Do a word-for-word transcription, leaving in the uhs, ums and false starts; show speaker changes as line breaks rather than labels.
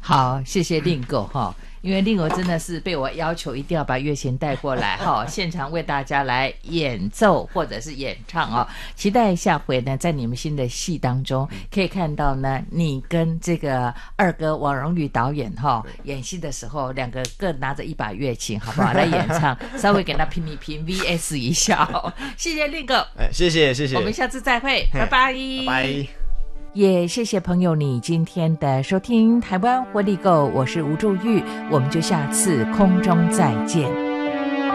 好，谢谢令狗哈。因为令狗真的是被我要求一定要把月琴带过来哈，现场为大家来演奏或者是演唱哦。期待下回呢，在你们新的戏当中可以看到呢，你跟这个二哥王荣宇导演哈演戏的时候，两个各拿着一把乐琴，好不好？来演唱，稍微给他拼一拼 V S 一下哦。谢谢令狗，
哎，谢谢谢谢，
我们下次再会，拜拜，
拜拜。
也谢谢朋友你今天的收听，台湾活力购，我是吴祝玉，我们就下次空中再见。